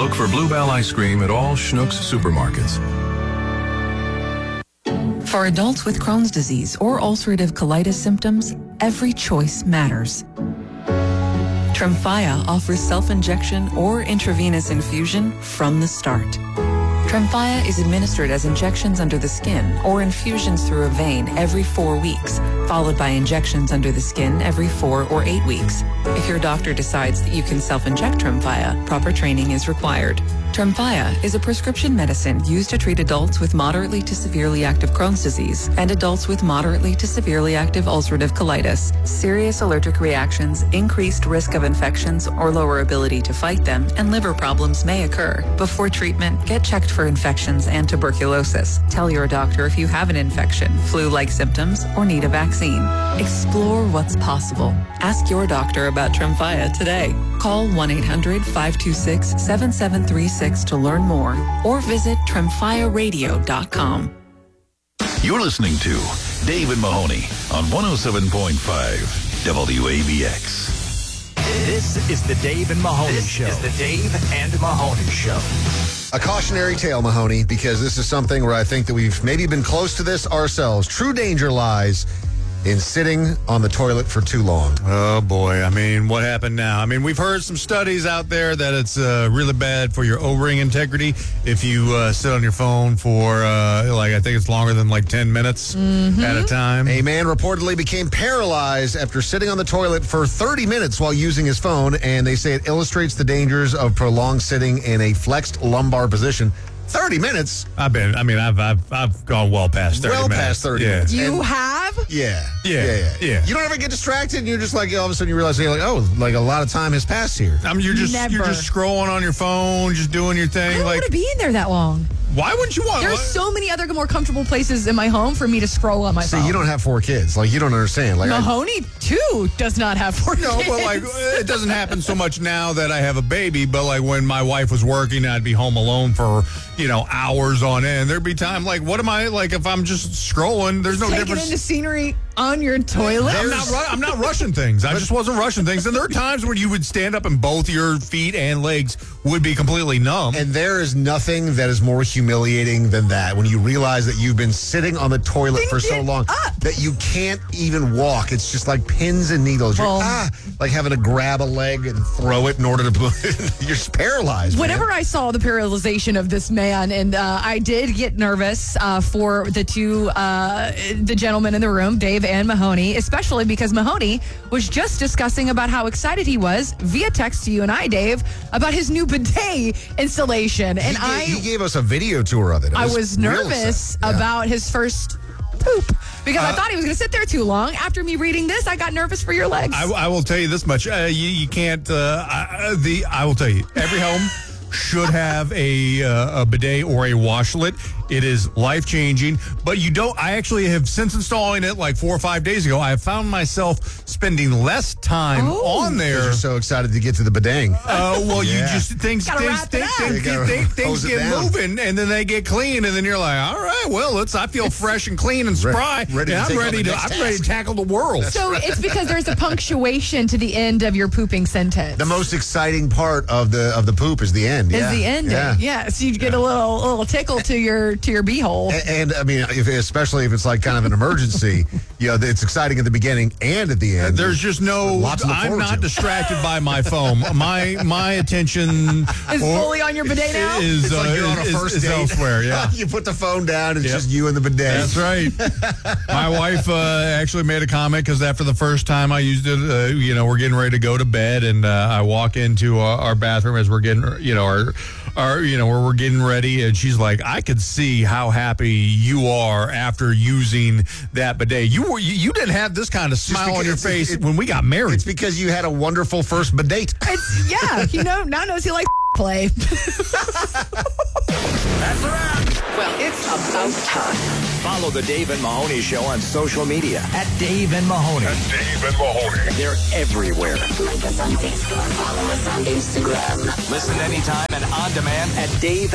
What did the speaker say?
Look for Bluebell ice cream at all Schnucks supermarkets. For adults with Crohn's disease or ulcerative colitis symptoms, every choice matters. Tremfya offers self-injection or intravenous infusion from the start. Tremfya is administered as injections under the skin or infusions through a vein every 4 weeks, followed by injections under the skin every 4 or 8 weeks. If your doctor decides that you can self-inject Tremfya, proper training is required. Tremfya is a prescription medicine used to treat adults with moderately to severely active Crohn's disease and adults with moderately to severely active ulcerative colitis. Serious allergic reactions, increased risk of infections or lower ability to fight them, and liver problems may occur. Before treatment, get checked for infections and tuberculosis. Tell your doctor if you have an infection, flu-like symptoms, or need a vaccine. Explore what's possible. Ask your doctor about Tremfya today. Call 1-800-526-7736 to learn more or visit tremfyaradio.com. You're listening to Dave and Mahoney on 107.5 WABX. This is the Dave and Mahoney Show. This is the Dave and Mahoney Show. A cautionary tale, Mahoney, because this is something where I think that we've maybe been close to this ourselves. True danger lies in sitting on the toilet for too long. Oh, boy. I mean, what happened now? I mean, we've heard some studies out there that it's really bad for your O-ring integrity if you sit on your phone for, I think it's longer than 10 minutes at a time. A man reportedly became paralyzed after sitting on the toilet for 30 minutes while using his phone, and they say it illustrates the dangers of prolonged sitting in a flexed lumbar position. 30 minutes? I've gone well past 30 minutes. Well past 30 minutes. You have? Yeah. Yeah. You don't ever get distracted and you're just all of a sudden you realize a lot of time has passed here. You're just scrolling on your phone, just doing your thing. I don't want to be in there that long. Why wouldn't you want? There's so many other more comfortable places in my home for me to scroll on my phone. See, you don't have 4 kids. You don't understand. Mahoney, too, does not have 4 kids. No, but it doesn't happen so much now that I have a baby, but when my wife was working, I'd be home alone for, hours on end. There'd be time, what am I, if I'm just scrolling, there's no difference. Taking in the scenery on your toilet? I'm not rushing things. I just wasn't rushing things. And there are times when you would stand up and both your feet and legs would be completely numb. And there is nothing that is more humiliating than that. When you realize that you've been sitting on the toilet for so long that you can't even walk. It's just like pins and needles. You're like having to grab a leg and throw it in order to you're just paralyzed. Whenever I saw the paralyzation of this man, and I did get nervous for the two, the gentlemen in the room, Dave and Mahoney, especially because Mahoney was just discussing about how excited he was via text to you and I, Dave, about his new bidet installation. And he gave us a video tour of it. I was nervous about his first poop because I thought he was going to sit there too long. After me reading this, I got nervous for your legs. I will tell you this much. You can't, I will tell you, every home should have a bidet or a washlet. It is life-changing, but I actually have, since installing it 4 or 5 days ago, I have found myself spending less time on there. You're so excited to get to the bidet. You just, things get moving, and then they get clean, and then you're like, all right, well, I feel fresh and clean and spry. I'm ready to tackle the world. So it's because there's a punctuation to the end of your pooping sentence. The most exciting part of the poop is the end. Is the ending. Yeah. So you get a little tickle to your beehole. And I mean, especially if it's kind of an emergency, it's exciting at the beginning and at the end. There's just I'm not distracted by my phone. My attention is fully on your bidet now. It's like you're on a first date. Elsewhere. Yeah. You put the phone down. It's just you and the bidet. That's right. My wife actually made a comment because after the first time I used it, we're getting ready to go to bed, and I walk into our bathroom as we're getting, where we're getting ready, and she's like, I could see how happy you are after using that bidet. You didn't have this kind of smile on your face when we got married. It's because you had a wonderful first bidet. Now knows he likes play. That's a wrap. Well, it's about time. Follow the Dave and Mahoney Show on social media at Dave and Mahoney. They're everywhere. Like us on Facebook, follow us on Instagram. Listen anytime and on demand at Dave